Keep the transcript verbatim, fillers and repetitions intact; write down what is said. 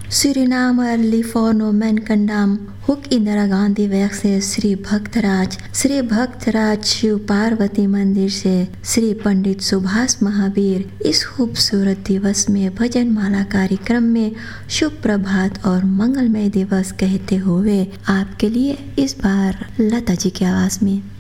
Suriname लिफोर्नो मैनकंडम hook Indira Gandhi वैक से श्री भक्तराज, श्री भक्तराज शिव पार्वती मंदिर से श्री पंडित सुभाष महावीर। इस खूबसूरत दिवस में भजन माला कार्यक्रम में शुभ प्रभात और मंगलमय दिवस कहते हुए आपके लिए इस बार लता जी की आवाज में